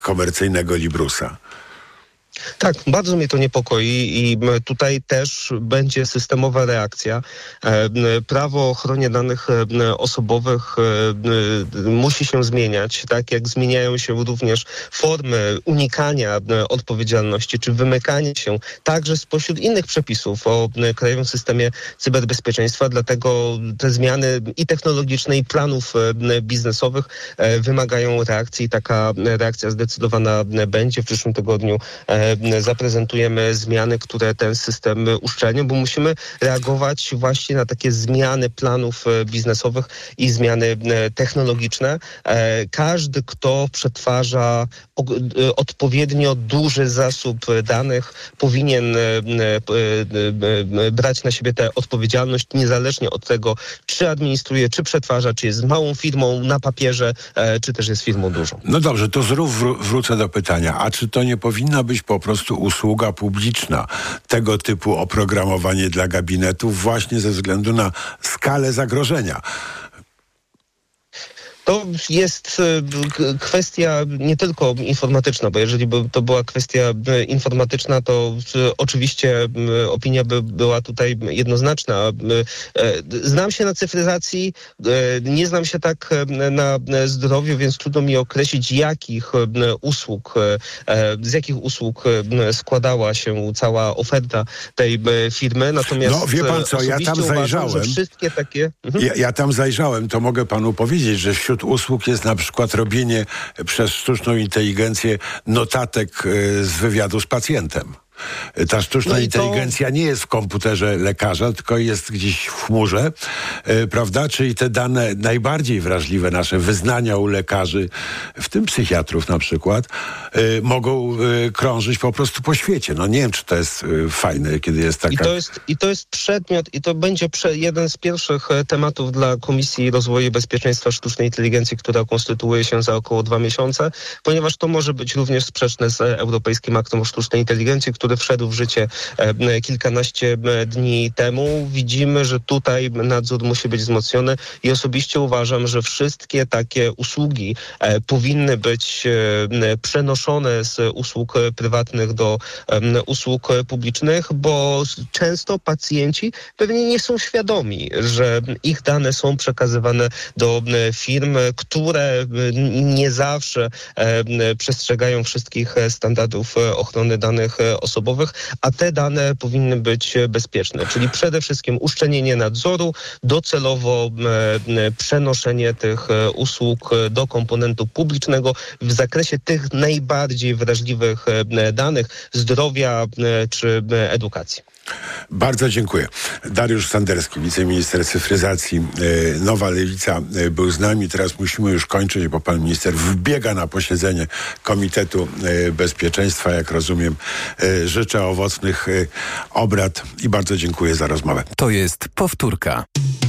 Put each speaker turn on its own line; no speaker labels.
komercyjnego Librusa.
Tak, bardzo mnie to niepokoi i tutaj też będzie systemowa reakcja. Prawo o ochronie danych osobowych musi się zmieniać, tak jak zmieniają się również formy unikania odpowiedzialności czy wymykania się także spośród innych przepisów o krajowym systemie cyberbezpieczeństwa. Dlatego te zmiany i technologiczne, i planów biznesowych wymagają reakcji. Taka reakcja zdecydowana będzie. W przyszłym tygodniu zaprezentujemy zmiany, które ten system uszczelnią, bo musimy reagować właśnie na takie zmiany planów biznesowych i zmiany technologiczne. Każdy, kto przetwarza odpowiednio duży zasób danych, powinien brać na siebie tę odpowiedzialność, niezależnie od tego, czy administruje, czy przetwarza, czy jest małą firmą na papierze, czy też jest firmą dużą.
No dobrze, to znów wrócę do pytania. A czy to nie powinna być po prostu usługa publiczna, tego typu oprogramowanie dla gabinetów właśnie ze względu na skalę zagrożenia?
To jest kwestia nie tylko informatyczna, bo jeżeli by to była kwestia informatyczna, to oczywiście opinia by była tutaj jednoznaczna. Znam się na cyfryzacji, nie znam się tak na zdrowiu, więc trudno mi określić, z jakich usług składała się cała oferta tej firmy. Natomiast
no wie pan co, ja tam zajrzałem.
Uważam, że wszystkie takie...
Ja tam zajrzałem, to mogę panu powiedzieć, że wśród usług jest na przykład robienie przez sztuczną inteligencję notatek z wywiadu z pacjentem. Ta sztuczna inteligencja nie jest w komputerze lekarza, tylko jest gdzieś w chmurze, prawda? Czyli te dane najbardziej wrażliwe, nasze wyznania u lekarzy, w tym psychiatrów na przykład, mogą krążyć po prostu po świecie. No nie wiem, czy to jest fajne, kiedy jest taka...
I to jest przedmiot, i to będzie jeden z pierwszych tematów dla Komisji Rozwoju i Bezpieczeństwa Sztucznej Inteligencji, która konstytuuje się za około 2 miesiące, ponieważ to może być również sprzeczne z Europejskim Aktem o Sztucznej Inteligencji, który wszedł w życie kilkanaście dni temu. Widzimy, że tutaj nadzór musi być wzmocniony i osobiście uważam, że wszystkie takie usługi powinny być przenoszone z usług prywatnych do usług publicznych, bo często pacjenci pewnie nie są świadomi, że ich dane są przekazywane do firm, które nie zawsze przestrzegają wszystkich standardów ochrony danych osobowych, a te dane powinny być bezpieczne. Czyli przede wszystkim uszczelnienie nadzoru, docelowo przenoszenie tych usług do komponentu publicznego w zakresie tych najbardziej wrażliwych danych, zdrowia czy edukacji.
Bardzo dziękuję. Dariusz Sanderski, wiceminister cyfryzacji, Nowa Lewica, był z nami. Teraz musimy już kończyć, bo pan minister wbiega na posiedzenie Komitetu Bezpieczeństwa. Jak rozumiem, życzę owocnych obrad i bardzo dziękuję za rozmowę.
To jest powtórka.